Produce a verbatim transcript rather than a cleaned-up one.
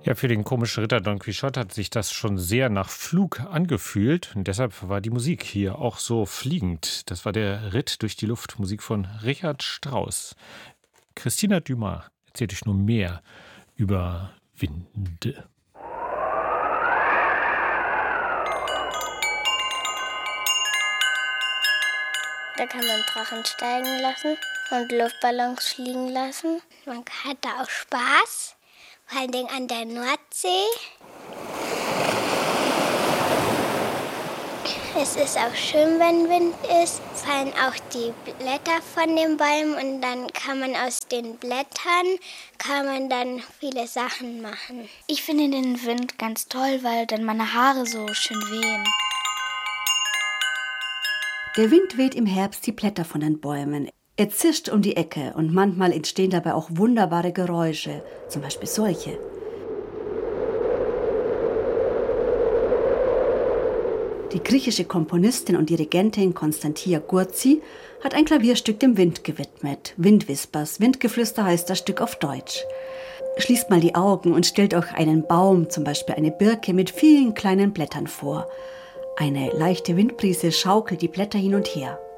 Ja, für den komischen Ritter Don Quixote hat sich das schon sehr nach Flug angefühlt. Und deshalb war die Musik hier auch so fliegend. Das war der Ritt durch die Luft, Musik von Richard Strauss. Christina Dumas erzählt euch nur mehr über Winde. Da kann man Drachen steigen lassen und Luftballons fliegen lassen. Man hat da auch Spaß, vor allen Dingen an der Nordsee. Es ist auch schön, wenn Wind ist, fallen auch die Blätter von den Bäumen und dann kann man aus den Blättern, kann man dann viele Sachen machen. Ich finde den Wind ganz toll, weil dann meine Haare so schön wehen. Der Wind weht im Herbst die Blätter von den Bäumen. Er zischt um die Ecke und manchmal entstehen dabei auch wunderbare Geräusche, zum Beispiel solche. Die griechische Komponistin und Dirigentin Konstantia Gurzi hat ein Klavierstück dem Wind gewidmet. Windwispers, Windgeflüster heißt das Stück auf Deutsch. Schließt mal die Augen und stellt euch einen Baum, zum Beispiel eine Birke mit vielen kleinen Blättern vor. Eine leichte Windbrise schaukelt die Blätter hin und her.